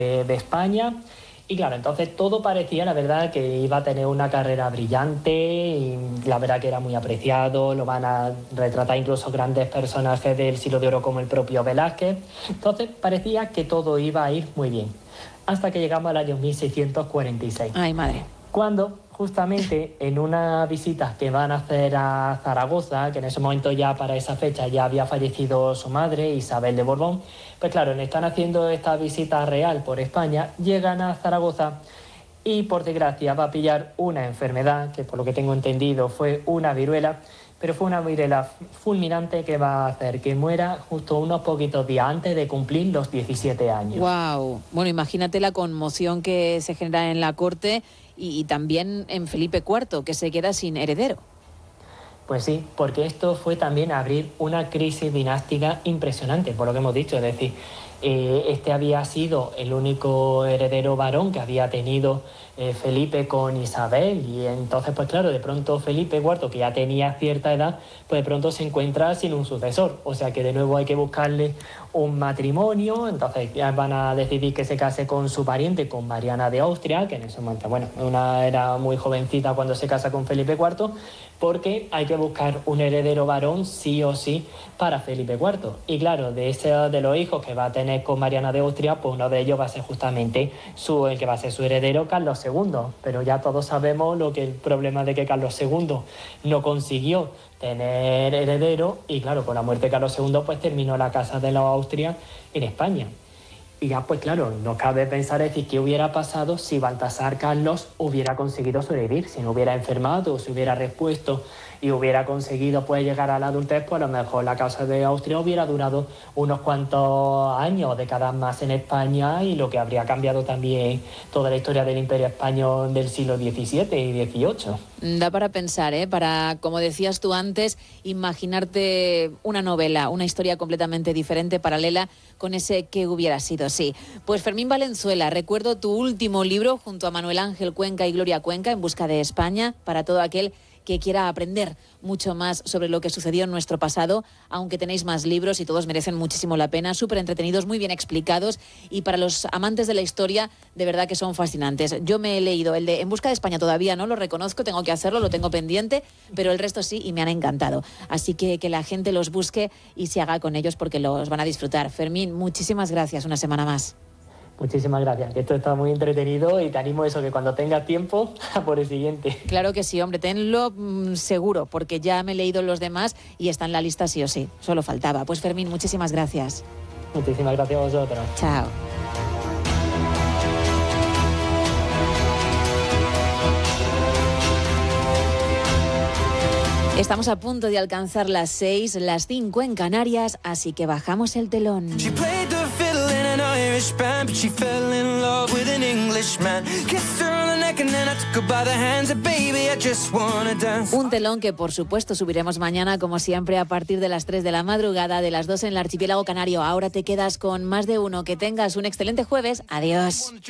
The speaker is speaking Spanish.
de España. Y claro, entonces todo parecía, la verdad, que iba a tener una carrera brillante y la verdad que era muy apreciado, lo van a retratar incluso grandes personajes del siglo de oro como el propio Velázquez. Entonces parecía que todo iba a ir muy bien, hasta que llegamos al año 1646. Ay, madre. Cuando justamente en una visita que van a hacer a Zaragoza, que en ese momento ya para esa fecha ya había fallecido su madre, Isabel de Borbón, pues claro, le están haciendo esta visita real por España, llegan a Zaragoza y por desgracia va a pillar una enfermedad, que por lo que tengo entendido fue una viruela, pero fue una viruela fulminante que va a hacer que muera justo unos poquitos días antes de cumplir los 17 años. Wow. Bueno, imagínate la conmoción que se genera en la corte y también en Felipe IV, que se queda sin heredero. Pues sí, porque esto fue también abrir una crisis dinástica impresionante, por lo que hemos dicho, es decir, este había sido el único heredero varón que había tenido Felipe con Isabel, y entonces pues claro, de pronto Felipe IV, que ya tenía cierta edad, pues de pronto se encuentra sin un sucesor, o sea que de nuevo hay que buscarle un matrimonio. Entonces ya van a decidir que se case con su pariente, con Mariana de Austria, que en ese momento, bueno, era muy jovencita cuando se casa con Felipe IV, porque hay que buscar un heredero varón sí o sí para Felipe IV. Y claro, de los hijos que va a tener con Mariana de Austria, pues uno de ellos va a ser justamente el que va a ser su heredero, Carlos II. Pero ya todos sabemos el problema de que Carlos II no consiguió tener heredero, y claro, con la muerte de Carlos II pues terminó la casa de los Austria en España. Y ya pues claro, no cabe pensar, es decir, qué hubiera pasado si Baltasar Carlos hubiera conseguido sobrevivir, si no hubiera enfermado, si hubiera repuesto y hubiera conseguido pues llegar a la adultez, pues a lo mejor la casa de Austria hubiera durado unos cuantos años, décadas más en España, y lo que habría cambiado también toda la historia del Imperio Español del siglo XVII y XVIII. Da para pensar, para, como decías tú antes, imaginarte una novela, una historia completamente diferente, paralela, con ese que hubiera sido, sí. Pues Fermín Valenzuela, recuerdo tu último libro junto a Manuel Ángel Cuenca y Gloria Cuenca, En busca de España, para todo aquel que quiera aprender mucho más sobre lo que sucedió en nuestro pasado, aunque tenéis más libros y todos merecen muchísimo la pena, súper entretenidos, muy bien explicados, y para los amantes de la historia, de verdad que son fascinantes. Yo me he leído el de En busca de España, todavía no lo reconozco, tengo que hacerlo, lo tengo pendiente, pero el resto sí, y me han encantado. Así que la gente los busque y se haga con ellos, porque los van a disfrutar. Fermín, muchísimas gracias una semana más. Muchísimas gracias, que esto está muy entretenido, y te animo a eso, que cuando tengas tiempo, a por el siguiente. Claro que sí, hombre, tenlo seguro, porque ya me he leído los demás y está en la lista sí o sí, solo faltaba. Pues Fermín, muchísimas gracias. Muchísimas gracias a vosotros. Chao. Estamos a punto de alcanzar las 6, las 5 en Canarias, así que bajamos el telón. Un telón que por supuesto subiremos mañana, como siempre, a partir de las 3 de la madrugada, de las 2 en el archipiélago canario. Ahora te quedas con Más de Uno. Que tengas un excelente jueves. Adiós.